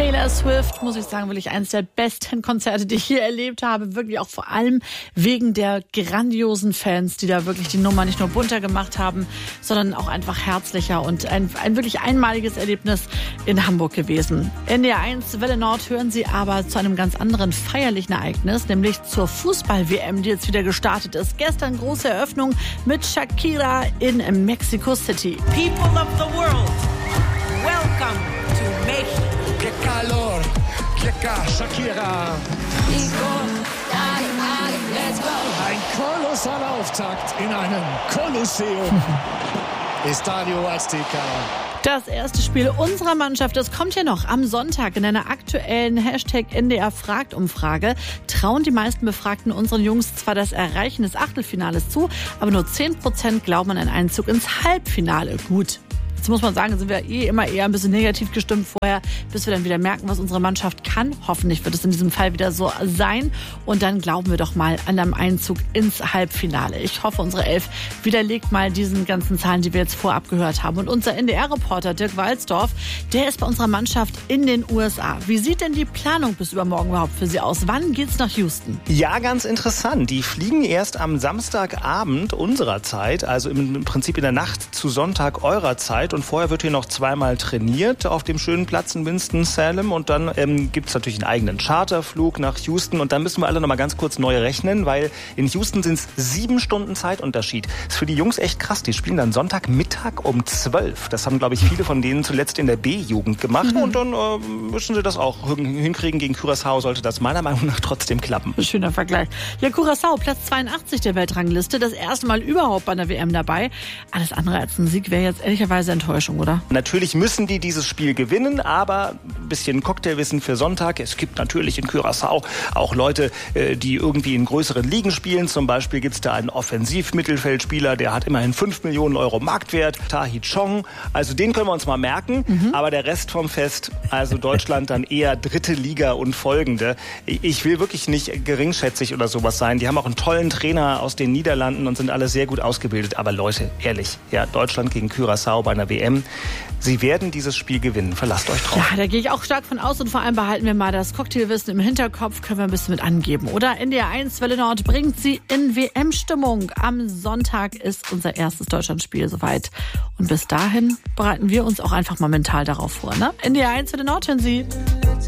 Taylor Swift, muss ich sagen, wirklich eines der besten Konzerte, die ich hier erlebt habe. Wirklich auch vor allem wegen der grandiosen Fans, die da wirklich die Nummer nicht nur bunter gemacht haben, sondern auch einfach herzlicher und ein wirklich einmaliges Erlebnis in Hamburg gewesen. NDR 1 Welle Nord hören Sie aber zu einem ganz anderen feierlichen Ereignis, nämlich zur Fußball-WM, die jetzt wieder gestartet ist. Gestern große Eröffnung mit Shakira in Mexico City. People of the world, welcome to México. ¡Qué calor! Shakira! Ein kolossaler Auftakt in einem Kolosseum. Estadio Azteca. Das erste Spiel unserer Mannschaft, das kommt ja noch am Sonntag in einer aktuellen #NDR-Fragt-Umfrage. Trauen die meisten Befragten unseren Jungs zwar das Erreichen des Achtelfinales zu, aber nur 10% glauben an einen Einzug ins Halbfinale. Gut. Jetzt muss man sagen, sind wir immer eher ein bisschen negativ gestimmt vorher, bis wir dann wieder merken, was unsere Mannschaft kann. Hoffentlich wird es in diesem Fall wieder so sein. Und dann glauben wir doch mal an einem Einzug ins Halbfinale. Ich hoffe, unsere Elf widerlegt mal diesen ganzen Zahlen, die wir jetzt vorab gehört haben. Und unser NDR-Reporter Dirk Walzdorf, der ist bei unserer Mannschaft in den USA. Wie sieht denn die Planung bis übermorgen überhaupt für Sie aus? Wann geht's nach Houston? Ja, ganz interessant. Die fliegen erst am Samstagabend unserer Zeit, also im Prinzip in der Nacht zu Sonntag eurer Zeit. Und vorher wird hier noch zweimal trainiert auf dem schönen Platz in Winston-Salem. Und dann gibt es natürlich einen eigenen Charterflug nach Houston. Und dann müssen wir alle noch mal ganz kurz neu rechnen, weil in Houston sind es 7 Stunden Zeitunterschied. Das ist für die Jungs echt krass. Die spielen dann Sonntagmittag um 12. Das haben, glaube ich, viele von denen zuletzt in der B-Jugend gemacht. Und dann müssen sie das auch hinkriegen. Gegen Curaçao sollte das meiner Meinung nach trotzdem klappen. Schöner Vergleich. Ja, Curaçao, Platz 82 der Weltrangliste. Das erste Mal überhaupt bei der WM dabei. Alles andere als ein Sieg wäre jetzt ehrlicherweise Enttäuschung, oder? Natürlich müssen die dieses Spiel gewinnen, aber ein bisschen Cocktailwissen für Sonntag. Es gibt natürlich in Curaçao auch Leute, die irgendwie in größeren Ligen spielen. Zum Beispiel gibt es da einen Offensiv-Mittelfeldspieler, der hat immerhin 5 Millionen Euro Marktwert, Tahi Chong. Also den können wir uns mal merken. Aber der Rest vom Fest, also Deutschland dann eher 3. Liga und folgende. Ich will wirklich nicht geringschätzig oder sowas sein. Die haben auch einen tollen Trainer aus den Niederlanden und sind alle sehr gut ausgebildet. Aber Leute, ehrlich, ja, Deutschland gegen Curaçao bei einer WM. Sie werden dieses Spiel gewinnen. Verlasst euch drauf. Ja, da gehe ich auch stark von aus und vor allem behalten wir mal das Cocktailwissen im Hinterkopf, können wir ein bisschen mit angeben. Oder NDR 1 Welle Nord bringt Sie in WM-Stimmung. Am Sonntag ist unser erstes Deutschlandspiel soweit. Und bis dahin bereiten wir uns auch einfach mal mental darauf vor. Ne? NDR 1 Welle Nord hören Sie.